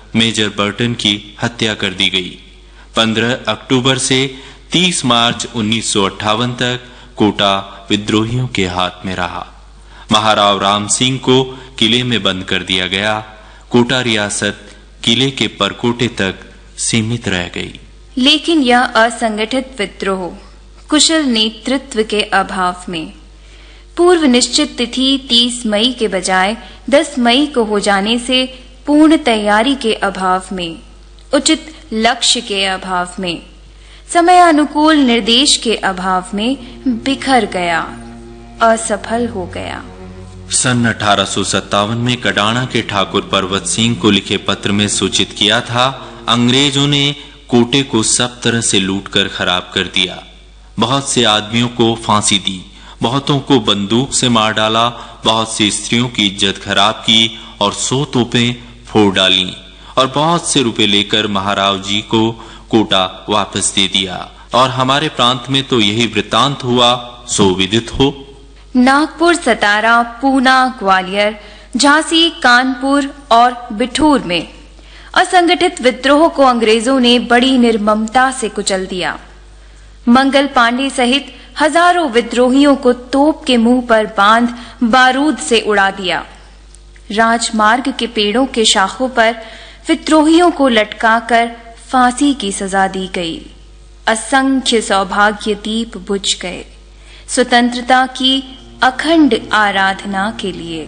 Major Burton की हत्या कर दी गई। 15 अक्टूबर से 30 मार्च 1958 तक कोटा विद्रोहियों के हाथ में रहा। महाराव राम सिंह को किले में बंद कर दिया गया। कोटा रियासत किले के परकोटे तक सीमित रह गई। लेकिन यह असंगठित विद्रोह कुशल नेतृत्व के अभाव में पूर्व निश्चित तिथि 30 मई के बजाय 10 मई को हो जाने से, पूर्ण तैयारी के अभाव में, उचित लक्ष्य के अभाव में, समय अनुकूल निर्देश के अभाव में बिखर गया, असफल हो गया। सन 1857 में कडाणा के ठाकुर पर्वत सिंह को लिखे पत्र में सूचित किया था, अंग्रेजों ने कोटे को सब तरह से लूटकर खराब कर दिया। बहुत से आदमियों को फांसी दी, बहुतों को बंदूक से मार डाला, बहुत सी स्त्रियों की इज्जत खराब की और 100 तोपें फोड़ डाली और बहुत से रुपए लेकर महाराव जी को कोटा वापस दे दिया। और हमारे प्रांत में तो यही वृत्तांत हुआ, सो विदित हो। नागपुर, सतारा, पूना, ग्वालियर, झांसी, कानपुर और बिठूर में असंगठित विद्रोह को अंग्रेजों ने बड़ी निर्ममता से कुचल दिया। मंगल पांडे सहित हजारों विद्रोहियों को तोप के मुंह पर बांध बारूद से उड़ा दिया। राजमार्ग के पेड़ों के शाखों पर विद्रोहियों को लटकाकर फांसी की सजा दी गई। असंख्य सौभाग्य दीप बुझ गए स्वतंत्रता की अखंड आराधना के लिए।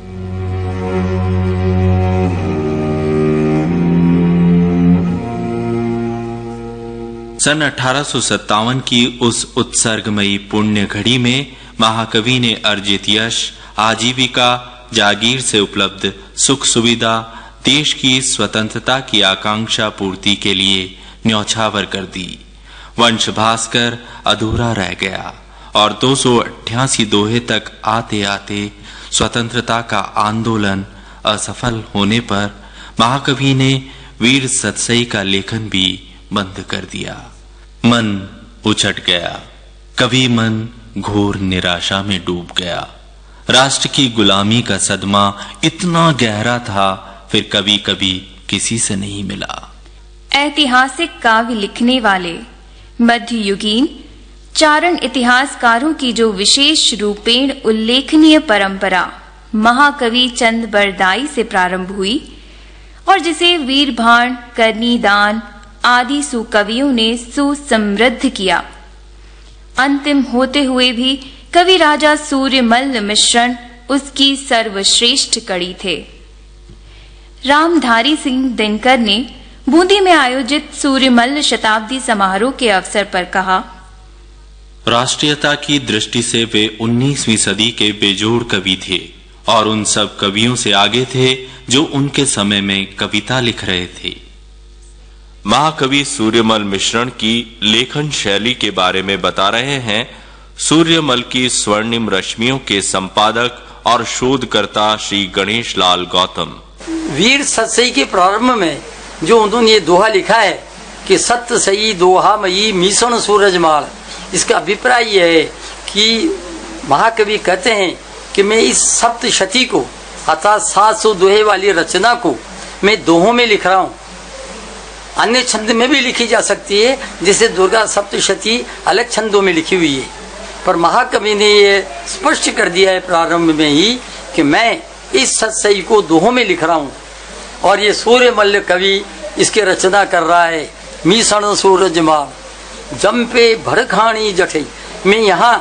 सन 1857 की उस उत्सर्गमयी पुण्य घड़ी में महाकवि ने अर्जित यश, आजीविका, जागीर से उपलब्ध सुख सुविधा, देश की स्वतंत्रता की आकांक्षा पूर्ति के लिए न्यौछावर कर दी। वंश भास्कर अधूरा रह गया और 288 दोहे तक आते आते स्वतंत्रता का आंदोलन असफल होने पर महाकवि ने वीर सतसई का लेखन भी बंद कर दिया। मन उछट गया, कभी मन घोर निराशा में डूब गया। राष्ट्र की गुलामी का सदमा इतना गहरा था, फिर कभी कभी किसी से नहीं मिला। ऐतिहासिक काव्य लिखने वाले मध्ययुगीन चारण इतिहासकारों की जो विशेष रूपेण उल्लेखनीय परंपरा महाकवि चंद बरदाई से प्रारंभ हुई और जिसे वीरभाण, करनीदान आदि सुकवियों ने सुसमृद्ध किया, अंतिम होते हुए भी कवि राजा सूर्यमल्ल मिश्रण उसकी सर्वश्रेष्ठ कड़ी थे। रामधारी सिंह दिनकर ने बूंदी में आयोजित सूर्यमल्ल शताब्दी समारोह के अवसर पर कहा, राष्ट्रीयता की दृष्टि से वे 19वीं सदी के बेजोड़ कवि थे और उन सब कवियों से आगे थे जो उनके समय में कविता लिख रहे थे। महाकवि सूर्यमल मिश्रण की लेखन शैली के बारे में बता रहे हैं सूर्यमल की स्वर्णिम रश्मियों के संपादक और शोधकर्ता श्री गणेश लाल गौतम। वीर सतसई के प्रारंभ में जो उन्होंने ये दोहा लिखा है कि सत्य सई दोहा मई मीसण सूरजमाल, इसका अभिप्राय यह है कि महाकवि कहते हैं कि मैं इस सप्तशती को अर्थात 700 दोहे वाली रचना को मैं दोहों में लिख रहा हूँ। अन्य छंद में भी लिखी जा सकती है, जैसे दुर्गा सप्तशती अलग छंदों में लिखी हुई है, पर महाकवि ने ये स्पष्ट कर दिया है प्रारंभ में ही कि मैं इस सतसई को दोहों में लिख रहा हूँ और ये सूर्यमल्ल कवि इसके रचना कर रहा है। मीसण सूरजमाल जम्पे भड़खानी जठई, मैं यहाँ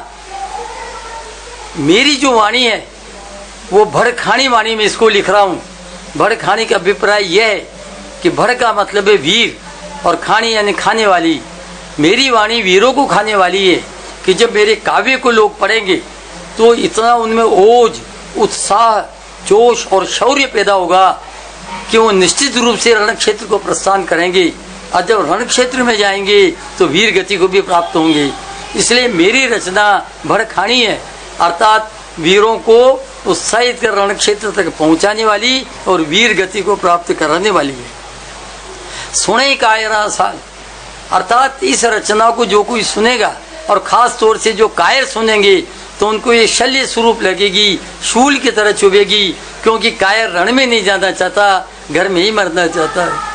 मेरी जो वाणी है वो भड़खानी वाणी में इसको लिख रहा हूँ। भड़खानी का अभिप्राय यह है कि भड़ का मतलब है वीर और खानी यानी खाने वाली। मेरी वाणी वीरों को खाने वाली है कि जब मेरे काव्य को लोग पढ़ेंगे तो इतना उनमें ओज, उत्साह, जोश और शौर्य पैदा होगा कि वो निश्चित रूप से रण क्षेत्र को प्रस्थान करेंगे और जब रण क्षेत्र में जाएंगे तो वीर गति को भी प्राप्त होंगे। इसलिए मेरी रचना भड़खानी है, अर्थात वीरों को उत्साहित कर रण क्षेत्र तक पहुंचाने वाली और वीर गति को प्राप्त कराने वाली है। सुने कायरा साल, अर्थात इस रचना को जो कोई सुनेगा और खास तौर से जो कायर सुनेंगे तो उनको ये शल्य स्वरूप लगेगी, शूल की तरह चुभेगी, क्योंकि कायर रण में नहीं जाना चाहता, घर में ही मरना चाहता है।